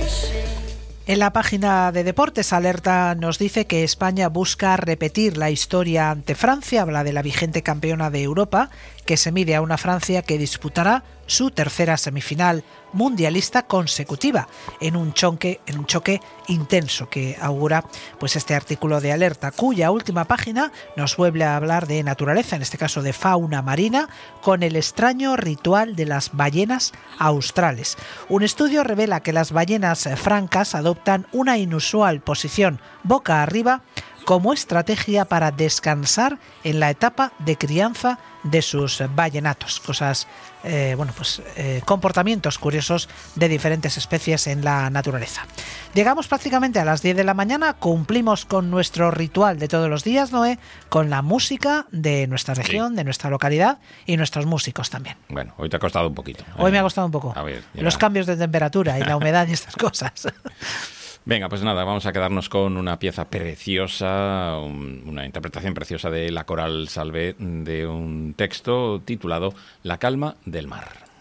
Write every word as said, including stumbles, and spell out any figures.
En la página de Deportes, Alerta nos dice que España busca repetir la historia ante Francia. Habla de la vigente campeona de Europa, que se mide a una Francia que disputará su tercera semifinal mundialista consecutiva en un choque, en un choque intenso que augura pues este artículo de Alerta, cuya última página nos vuelve a hablar de naturaleza, en este caso de fauna marina, con el extraño ritual de las ballenas australes. Un estudio revela que las ballenas francas adoptan una inusual posición boca arriba como estrategia para descansar en la etapa de crianza de sus ballenatos. Cosas, eh, bueno, pues eh, comportamientos curiosos de diferentes especies en la naturaleza. Llegamos prácticamente a las diez de la mañana, cumplimos con nuestro ritual de todos los días, Noé, con la música de nuestra región, sí, de nuestra localidad y nuestros músicos también. Bueno, hoy te ha costado un poquito. Hoy me ha costado un poco. A ver, los cambios de temperatura y la humedad y estas cosas. Venga, pues nada, vamos a quedarnos con una pieza preciosa, un, una interpretación preciosa de la Coral Salvé de un texto titulado La calma del mar.